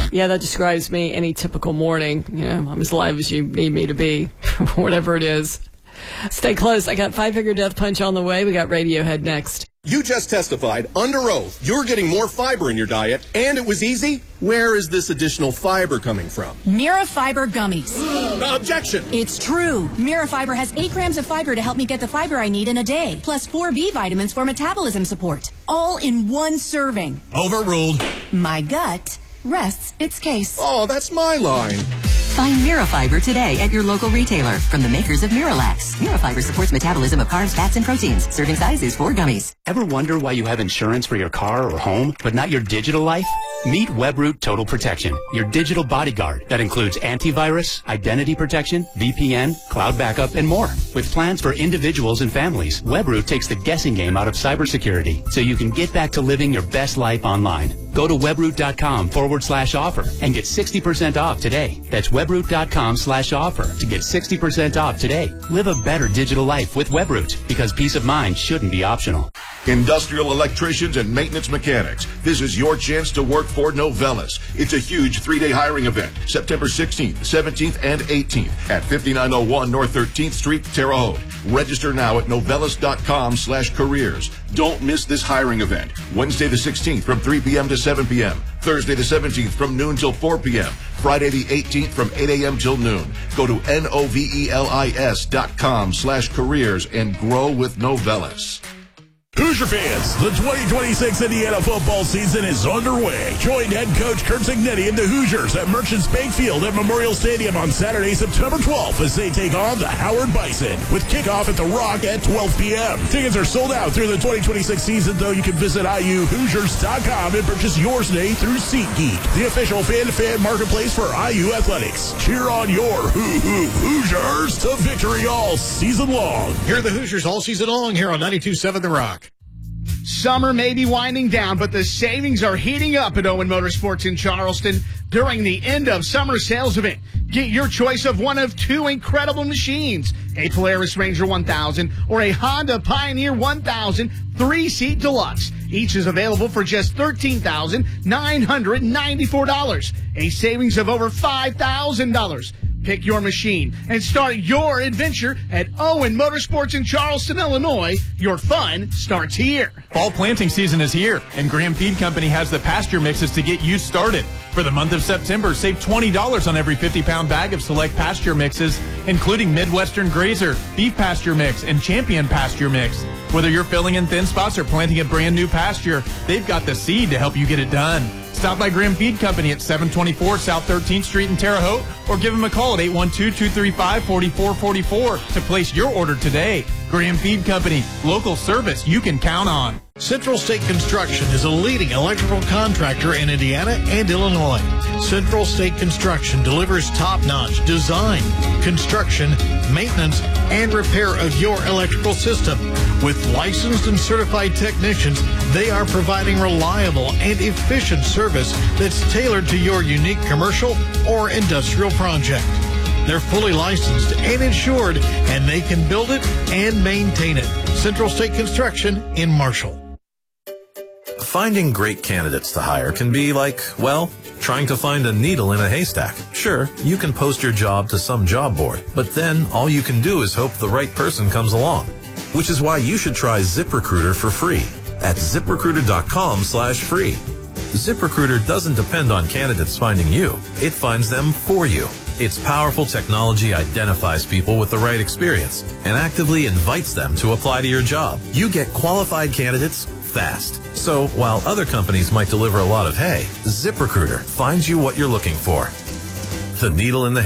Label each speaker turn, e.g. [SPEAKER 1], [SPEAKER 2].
[SPEAKER 1] Yeah, that describes me any typical morning. I'm as live as you need me to be, whatever it is. Stay close. I got Five Finger Death Punch on the way. We got Radiohead next.
[SPEAKER 2] You just testified under oath you're getting more fiber in your diet, and it was easy. Where is this additional fiber coming from?
[SPEAKER 3] Mirafiber gummies.
[SPEAKER 2] Objection!
[SPEAKER 3] It's true. Mirafiber has 8 grams of fiber to help me get the fiber I need in a day, plus 4 B vitamins for metabolism support. All in one serving.
[SPEAKER 4] Overruled.
[SPEAKER 3] My gut rests its case.
[SPEAKER 2] Oh, that's my line.
[SPEAKER 5] Find Mirafiber today at your local retailer from the makers of Miralax. Mirafiber supports metabolism of carbs, fats, and proteins. Serving size is 4 gummies.
[SPEAKER 6] Ever wonder why you have insurance for your car or home, but not your digital life? Meet WebRoot Total Protection, your digital bodyguard that includes antivirus, identity protection, VPN, cloud backup, and more. With plans for individuals and families, WebRoot takes the guessing game out of cybersecurity so you can get back to living your best life online. Go to webroot.com/offer and get 60% off today. That's webroot.com/offer to get 60% off today. Live a better digital life with WebRoot, because peace of mind shouldn't be optional.
[SPEAKER 7] Industrial electricians and maintenance mechanics, this is your chance to work for Novellus. It's a huge 3-day hiring event, September 16th, 17th, and 18th at 5901 North 13th Street, Terre Haute. Register now at novellus.com/careers. Don't miss this hiring event. Wednesday the 16th from 3 p.m. to 7 p.m. Thursday the 17th from noon till 4 p.m. Friday the 18th from 8 a.m. till noon. Go to novelis.com/careers and grow with Novellus.
[SPEAKER 4] Hoosier fans, the 2026 Indiana football season is underway. Join head coach Kurt Cignetti and the Hoosiers at Merchants Bank Field at Memorial Stadium on Saturday, September 12th as they take on the Howard Bison with kickoff at the Rock at 12 p.m. Tickets are sold out through the 2026 season, though you can visit IUHoosiers.com and purchase yours today through SeatGeek, the official fan-to-fan marketplace for IU Athletics. Cheer on your Hoosiers to victory all season long.
[SPEAKER 8] Hear the Hoosiers all season long here on 92.7 The Rock. Summer may be winding down, but the savings are heating up at Owen Motorsports in Charleston during the end of summer sales event. Get your choice of one of 2 incredible machines, a Polaris Ranger 1000 or a Honda Pioneer 1000 3-seat deluxe. Each is available for just $13,994, a savings of over $5,000. Pick your machine and start your adventure at Owen Motorsports in Charleston, Illinois. Your fun starts here.
[SPEAKER 9] Fall planting season is here, and Graham Feed Company has the pasture mixes to get you started. For the month of September, save $20 on every 50-pound bag of select pasture mixes, including Midwestern Grazer, Beef Pasture Mix, and Champion Pasture Mix. Whether you're filling in thin spots or planting a brand new pasture, they've got the seed to help you get it done. Stop by Graham Feed Company at 724 South 13th Street in Terre Haute, or give them a call at 812-235-4444 to place your order today. Graham Feed Company, local service you can count on.
[SPEAKER 8] Central State Construction is a leading electrical contractor in Indiana and Illinois. Central State Construction delivers top-notch design, construction, maintenance, and repair of your electrical system. With licensed and certified technicians, they are providing reliable and efficient service that's tailored to your unique commercial or industrial project. They're fully licensed and insured, and they can build it and maintain it. Central State Construction in Marshall.
[SPEAKER 10] Finding great candidates to hire can be like, well, trying to find a needle in a haystack. Sure, you can post your job to some job board, but then all you can do is hope the right person comes along. Which is why you should try ZipRecruiter for free at ZipRecruiter.com/free. ZipRecruiter doesn't depend on candidates finding you. It finds them for you. Its powerful technology identifies people with the right experience and actively invites them to apply to your job. You get qualified candidates fast. So while other companies might deliver a lot of hay, ZipRecruiter finds you what you're looking for. The needle in the